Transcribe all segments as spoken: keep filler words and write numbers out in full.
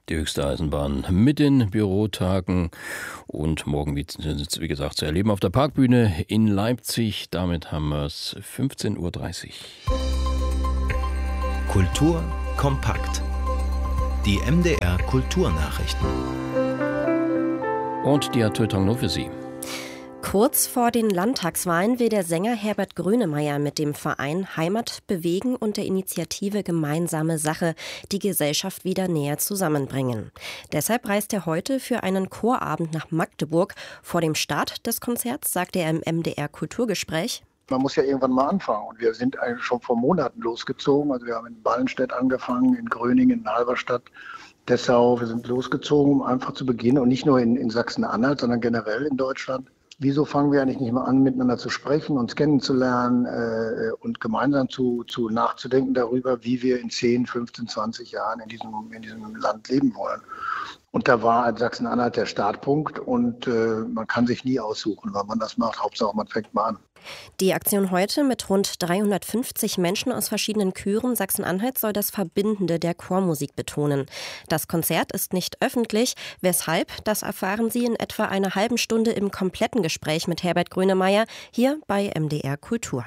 Die höchste Eisenbahn mit den Bürotagen und morgen, wie, wie gesagt, zu erleben auf der Parkbühne in Leipzig. Damit haben wir es fünfzehn Uhr dreißig. Kultur kompakt. Die M D R Kulturnachrichten. Und die hat Teutrang nur für Sie. Kurz vor den Landtagswahlen will der Sänger Herbert Grönemeyer mit dem Verein Heimat bewegen und der Initiative Gemeinsame Sache die Gesellschaft wieder näher zusammenbringen. Deshalb reist er heute für einen Chorabend nach Magdeburg. Vor dem Start des Konzerts sagte er im M D R Kulturgespräch: Man muss ja irgendwann mal anfangen. Und wir sind eigentlich schon vor Monaten losgezogen. Also wir haben in Ballenstedt angefangen, in Gröningen, in Halberstadt, Dessau. Wir sind losgezogen, um einfach zu beginnen. Und nicht nur in, in Sachsen-Anhalt, sondern generell in Deutschland. Wieso fangen wir eigentlich nicht mal an, miteinander zu sprechen, uns kennenzulernen äh, und gemeinsam zu, zu nachzudenken darüber, wie wir in zehn, fünfzehn, zwanzig Jahren in diesem, in diesem Land leben wollen. Und da war Sachsen-Anhalt der Startpunkt und äh, man kann sich nie aussuchen, wann man das macht. Hauptsache, man fängt mal an. Die Aktion heute mit rund dreihundertfünfzig Menschen aus verschiedenen Chören Sachsen-Anhalt soll das Verbindende der Chormusik betonen. Das Konzert ist nicht öffentlich. Weshalb, das erfahren Sie in etwa einer halben Stunde im kompletten Gespräch mit Herbert Grönemeyer hier bei M D R Kultur.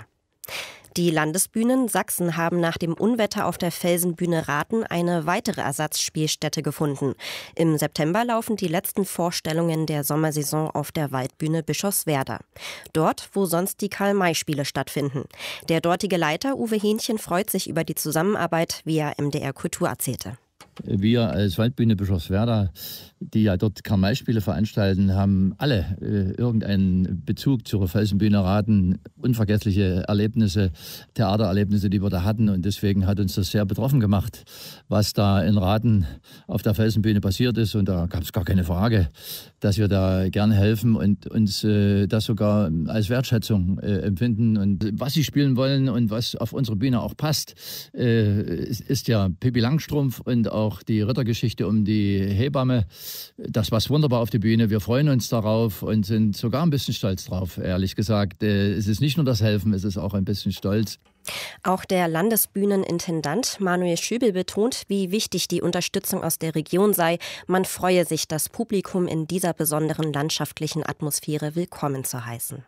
Die Landesbühnen Sachsen haben nach dem Unwetter auf der Felsenbühne Rathen eine weitere Ersatzspielstätte gefunden. Im September laufen die letzten Vorstellungen der Sommersaison auf der Waldbühne Bischofswerda. Dort, wo sonst die Karl-May-Spiele stattfinden. Der dortige Leiter Uwe Hähnchen freut sich über die Zusammenarbeit, wie er M D R Kultur erzählte. Wir als Waldbühne Bischofswerda, die ja dort Karl-May-Spiele veranstalten, haben alle äh, irgendeinen Bezug zur Felsenbühne Rathen, unvergessliche Erlebnisse, Theatererlebnisse, die wir da hatten. Und deswegen hat uns das sehr betroffen gemacht, was da in Rathen auf der Felsenbühne passiert ist. Und da gab es gar keine Frage, dass wir da gerne helfen und uns äh, das sogar als Wertschätzung äh, empfinden. Und was sie spielen wollen und was auf unsere Bühne auch passt, äh, ist, ist ja Pippi Langstrumpf und auch Auch die Rittergeschichte um die Hebamme. Das passt wunderbar auf die Bühne. Wir freuen uns darauf und sind sogar ein bisschen stolz drauf, ehrlich gesagt. Es ist nicht nur das Helfen, es ist auch ein bisschen Stolz. Auch der Landesbühnenintendant Manuel Schübel betont, wie wichtig die Unterstützung aus der Region sei. Man freue sich, das Publikum in dieser besonderen landschaftlichen Atmosphäre willkommen zu heißen.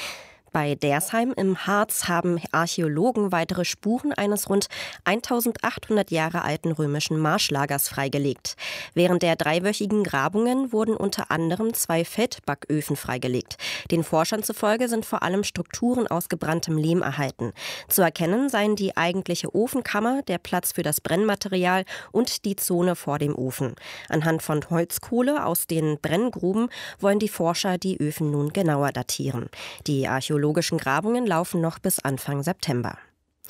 Bei Dersheim im Harz haben Archäologen weitere Spuren eines rund eintausendachthundert Jahre alten römischen Marschlagers freigelegt. Während der dreiwöchigen Grabungen wurden unter anderem zwei Feldbacköfen freigelegt. Den Forschern zufolge sind vor allem Strukturen aus gebranntem Lehm erhalten. Zu erkennen seien die eigentliche Ofenkammer, der Platz für das Brennmaterial und die Zone vor dem Ofen. Anhand von Holzkohle aus den Brenngruben wollen die Forscher die Öfen nun genauer datieren. Die Archäologen Archäologischen Grabungen laufen noch bis Anfang September.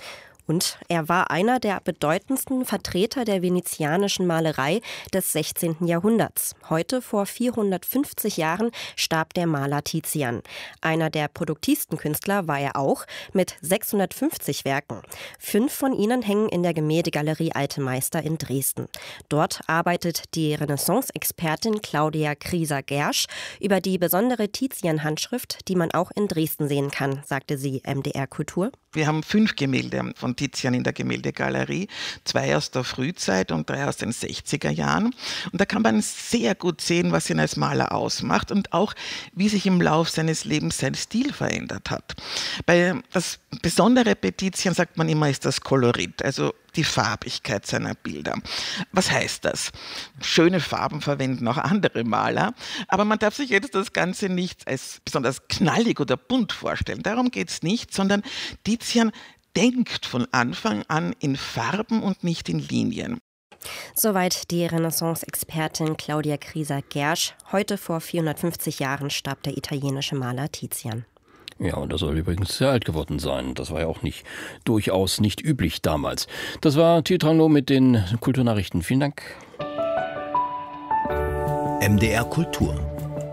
Und er war einer der bedeutendsten Vertreter der venezianischen Malerei des sechzehnten Jahrhunderts. Heute, vor vierhundertfünfzig Jahren, starb der Maler Tizian. Einer der produktivsten Künstler war er auch, mit sechshundertfünfzig Werken. Fünf von ihnen hängen in der Gemäldegalerie Alte Meister in Dresden. Dort arbeitet die Renaissance-Expertin Claudia Krieser-Gersch über die besondere Tizian-Handschrift, die man auch in Dresden sehen kann, sagte sie M D R Kultur. Wir haben fünf Gemälde von Tizian in der Gemäldegalerie, zwei aus der Frühzeit und drei aus den sechziger Jahren. Und da kann man sehr gut sehen, was ihn als Maler ausmacht und auch, wie sich im Lauf seines Lebens sein Stil verändert hat. Bei das Besondere bei Tizian, sagt man immer, ist das Kolorit, also die Farbigkeit seiner Bilder. Was heißt das? Schöne Farben verwenden auch andere Maler, aber man darf sich jetzt das Ganze nicht als besonders knallig oder bunt vorstellen. Darum geht es nicht, sondern Tizian denkt von Anfang an in Farben und nicht in Linien. Soweit die Renaissance-Expertin Claudia Krieser-Gersch. Heute vor vierhundertfünfzig Jahren starb der italienische Maler Tizian. Ja, und er soll übrigens sehr alt geworden sein. Das war ja auch nicht durchaus nicht üblich damals. Das war Teutrang mit den Kulturnachrichten. Vielen Dank. M D R Kultur.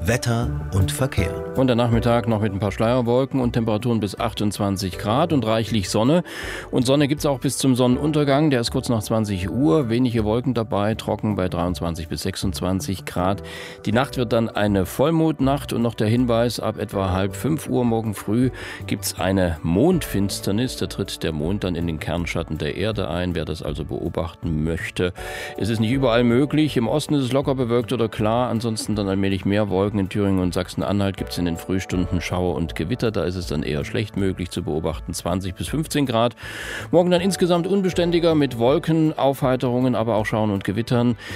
Wetter und Verkehr. Und der Nachmittag noch mit ein paar Schleierwolken und Temperaturen bis achtundzwanzig Grad und reichlich Sonne. Und Sonne gibt es auch bis zum Sonnenuntergang. Der ist kurz nach zwanzig Uhr. Wenige Wolken dabei, trocken bei dreiundzwanzig bis sechsundzwanzig Grad. Die Nacht wird dann eine Vollmondnacht und noch der Hinweis, ab etwa halb fünf Uhr morgen früh gibt es eine Mondfinsternis. Da tritt der Mond dann in den Kernschatten der Erde ein. Wer das also beobachten möchte, es ist nicht überall möglich. Im Osten ist es locker bewölkt oder klar. Ansonsten dann allmählich mehr Wolken. In Thüringen und Sachsen-Anhalt gibt es in den Frühstunden Schauer und Gewitter. Da ist es dann eher schlecht möglich zu beobachten. zwanzig bis fünfzehn Grad. Morgen dann insgesamt unbeständiger mit Wolken, Aufheiterungen, aber auch Schauern und Gewittern.